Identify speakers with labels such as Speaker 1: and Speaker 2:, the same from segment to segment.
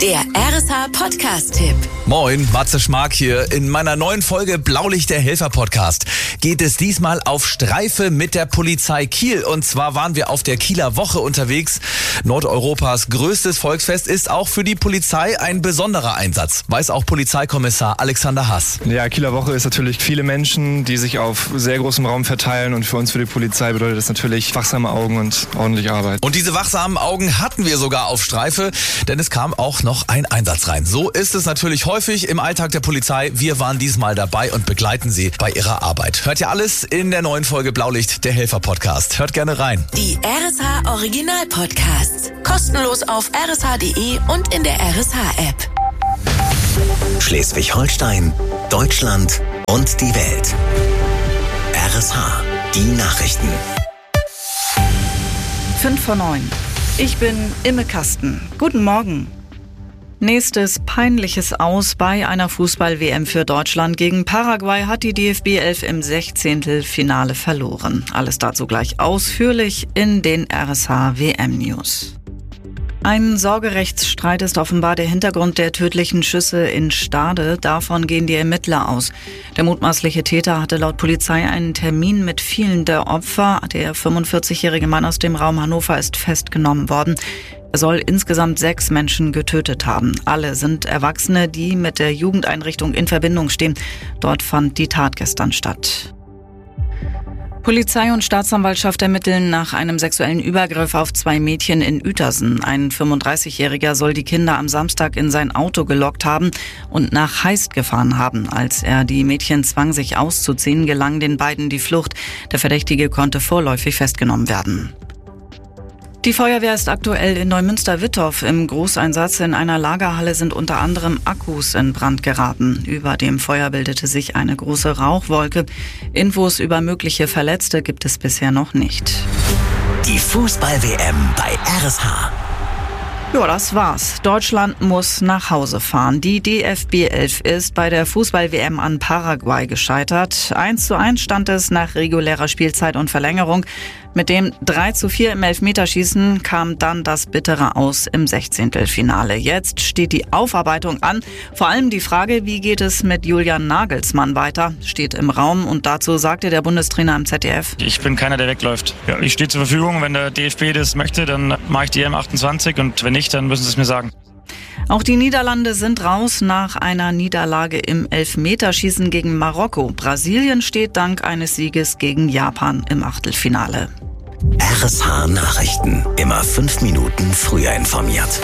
Speaker 1: Der RSH-Podcast-Tipp.
Speaker 2: Moin, Matze Schmark hier. In meiner neuen Folge Blaulicht der Helfer-Podcast geht es diesmal auf Streife mit der Polizei Kiel. Und zwar waren wir auf der Kieler Woche unterwegs. Nordeuropas größtes Volksfest ist auch für die Polizei ein besonderer Einsatz. Weiß auch Polizeikommissar Alexander Hass.
Speaker 3: Ja, Kieler Woche ist natürlich viele Menschen, die sich auf sehr großem Raum verteilen. Und für uns, für die Polizei, bedeutet das natürlich wachsame Augen und ordentliche Arbeit.
Speaker 2: Und diese wachsamen Augen hatten wir sogar auf Streife, denn es kam auch noch ein Einsatz rein. So ist es natürlich häufig im Alltag der Polizei. Wir waren diesmal dabei und begleiten Sie bei Ihrer Arbeit. Hört ihr alles in der neuen Folge Blaulicht, der Helfer-Podcast. Hört gerne rein.
Speaker 1: Die RSH-Original-Podcasts. Kostenlos auf rsh.de und in der RSH-App.
Speaker 4: Schleswig-Holstein, Deutschland und die Welt. RSH, die Nachrichten.
Speaker 5: 5:09. Ich bin Imme Kasten. Guten Morgen. Nächstes peinliches Aus bei einer Fußball-WM für Deutschland. Gegen Paraguay hat die DFB 11 im 16. Finale verloren. Alles dazu gleich ausführlich in den RSH-WM-News. Ein Sorgerechtsstreit ist offenbar der Hintergrund der tödlichen Schüsse in Stade. Davon gehen die Ermittler aus. Der mutmaßliche Täter hatte laut Polizei einen Termin mit vielen der Opfer. Der 45-jährige Mann aus dem Raum Hannover ist festgenommen worden. Er soll insgesamt 6 Menschen getötet haben. Alle sind Erwachsene, die mit der Jugendeinrichtung in Verbindung stehen. Dort fand die Tat gestern statt. Polizei und Staatsanwaltschaft ermitteln nach einem sexuellen Übergriff auf 2 Mädchen in Uetersen. Ein 35-Jähriger soll die Kinder am Samstag in sein Auto gelockt haben und nach Heist gefahren haben. Als er die Mädchen zwang, sich auszuziehen, gelang den beiden die Flucht. Der Verdächtige konnte vorläufig festgenommen werden. Die Feuerwehr ist aktuell in Neumünster-Wittorf im Großeinsatz. In einer Lagerhalle sind unter anderem Akkus in Brand geraten. Über dem Feuer bildete sich eine große Rauchwolke. Infos über mögliche Verletzte gibt es bisher noch nicht.
Speaker 4: Die Fußball-WM bei RSH.
Speaker 5: Ja, das war's. Deutschland muss nach Hause fahren. Die DFB 11 ist bei der Fußball-WM an Paraguay gescheitert. 1:1 stand es nach regulärer Spielzeit und Verlängerung. Mit dem 3:4 im Elfmeterschießen kam dann das bittere Aus im 16. Finale. Jetzt steht die Aufarbeitung an. Vor allem die Frage, wie geht es mit Julian Nagelsmann weiter, steht im Raum. Und dazu sagte der Bundestrainer im ZDF:
Speaker 6: Ich bin keiner, der wegläuft. Ja, ich stehe zur Verfügung. Wenn der DFB das möchte, dann mache ich die M28. Und wenn nicht, dann müssen sie es mir sagen.
Speaker 5: Auch die Niederlande sind raus nach einer Niederlage im Elfmeterschießen gegen Marokko. Brasilien steht dank eines Sieges gegen Japan im Achtelfinale.
Speaker 4: RSH Nachrichten. Immer 5 Minuten früher informiert.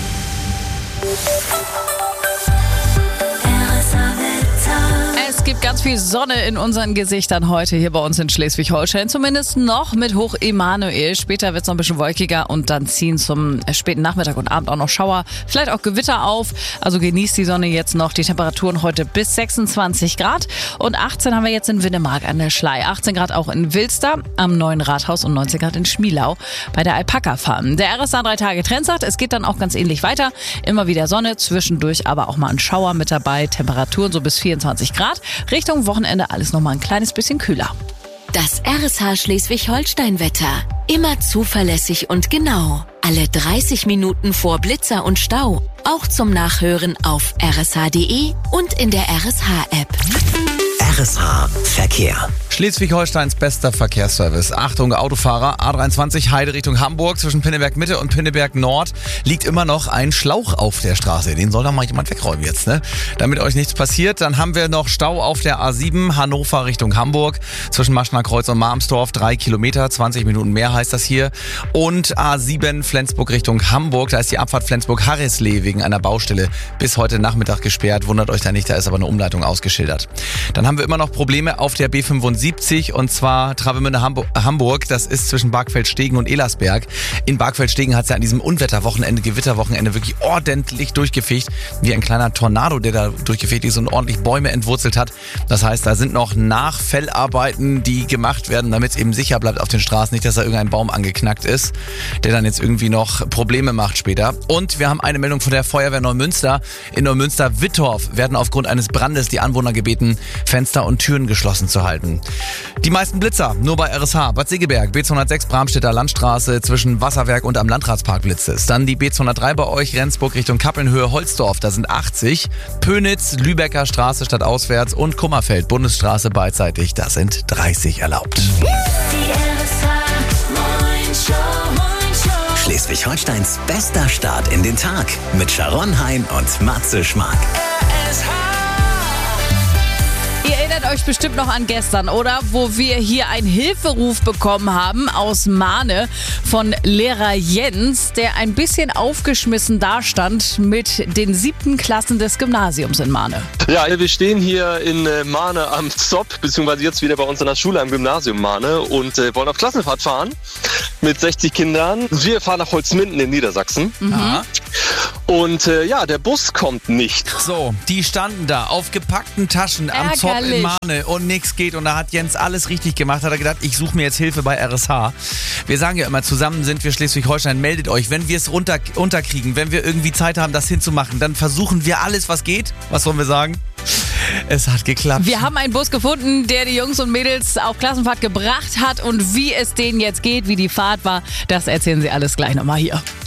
Speaker 7: Es gibt ganz viel Sonne in unseren Gesichtern heute hier bei uns in Schleswig-Holstein. Zumindest noch mit Hoch Emanuel. Später wird es noch ein bisschen wolkiger und dann ziehen zum späten Nachmittag und Abend auch noch Schauer, vielleicht auch Gewitter auf. Also genießt die Sonne jetzt noch. Die Temperaturen heute bis 26 Grad und 18 haben wir jetzt in Winnemark an der Schlei. 18 Grad auch in Wilster am Neuen Rathaus und 19 Grad in Schmielau bei der Alpaka Farm. Der RSH 3 Tage Trend sagt, es geht dann auch ganz ähnlich weiter. Immer wieder Sonne, zwischendurch aber auch mal ein Schauer mit dabei. Temperaturen so bis 24 Grad. Richtung Wochenende alles noch mal ein kleines bisschen kühler.
Speaker 1: Das RSH Schleswig-Holstein-Wetter. Immer zuverlässig und genau. Alle 30 Minuten vor Blitzer und Stau. Auch zum Nachhören auf rsh.de und in der RSH-App.
Speaker 4: RSH Verkehr.
Speaker 2: Schleswig-Holsteins bester Verkehrsservice. Achtung, Autofahrer, A23 Heide Richtung Hamburg, zwischen Pinneberg Mitte und Pinneberg Nord liegt immer noch ein Schlauch auf der Straße. Den soll da mal jemand wegräumen jetzt, ne? Damit euch nichts passiert. Dann haben wir noch Stau auf der A7 Hannover Richtung Hamburg, zwischen Maschner Kreuz und Marmsdorf, 3 Kilometer, 20 Minuten mehr heißt das hier. Und A7 Flensburg Richtung Hamburg, da ist die Abfahrt Flensburg-Harrisley wegen einer Baustelle bis heute Nachmittag gesperrt. Wundert euch da nicht, da ist aber eine Umleitung ausgeschildert. Dann haben wir immer noch Probleme auf der B75 und zwar Travemünde-Hamburg. Das ist zwischen Bargfeld-Stegen und Elersberg. In Bargfeld-Stegen hat es ja an diesem Unwetterwochenende, Gewitterwochenende wirklich ordentlich durchgefegt. Wie ein kleiner Tornado, der da durchgefegt ist und ordentlich Bäume entwurzelt hat. Das heißt, da sind noch Nachfellarbeiten, die gemacht werden, damit es eben sicher bleibt auf den Straßen. Nicht, dass da irgendein Baum angeknackt ist, der dann jetzt irgendwie noch Probleme macht später. Und wir haben eine Meldung von der Feuerwehr Neumünster. In Neumünster-Wittorf werden aufgrund eines Brandes die Anwohner gebeten, Fenster Fenster und Türen geschlossen zu halten. Die meisten Blitzer nur bei RSH. Bad Segeberg, B206 Bramstädter Landstraße zwischen Wasserwerk und am Landratspark blitzt es. Dann die B203 bei euch, Rendsburg Richtung Kappelnhöhe, Holzdorf, da sind 80. Pönitz, Lübecker Straße stadtauswärts und Kummerfeld, Bundesstraße beidseitig, da sind 30 erlaubt.
Speaker 4: Schleswig-Holsteins bester Start in den Tag mit Sharon Hein und Matze Schmark.
Speaker 7: Ihr erinnert euch bestimmt noch an gestern, oder? Wo wir hier einen Hilferuf bekommen haben aus Mahne von Lehrer Jens, der ein bisschen aufgeschmissen dastand mit den 7. Klassen des Gymnasiums in Mahne.
Speaker 8: Ja, wir stehen hier in Mahne am Zopp, beziehungsweise jetzt wieder bei uns in der Schule am Gymnasium Mahne und wollen auf Klassenfahrt fahren mit 60 Kindern. Wir fahren nach Holzminden in Niedersachsen.
Speaker 2: Ja.
Speaker 8: Und der Bus kommt nicht.
Speaker 2: So, die standen da auf gepackten Taschen am Zopp in Mahne und nichts geht. Und da hat Jens alles richtig gemacht. Hat er gedacht, ich suche mir jetzt Hilfe bei RSH. Wir sagen ja immer, zusammen sind wir Schleswig-Holstein. Meldet euch, wenn wir es unterkriegen, wenn wir irgendwie Zeit haben, das hinzumachen, dann versuchen wir alles, was geht. Was sollen wir sagen? Es hat geklappt.
Speaker 7: Wir haben einen Bus gefunden, der die Jungs und Mädels auf Klassenfahrt gebracht hat. Und wie es denen jetzt geht, wie die Fahrt war, das erzählen sie alles gleich nochmal hier.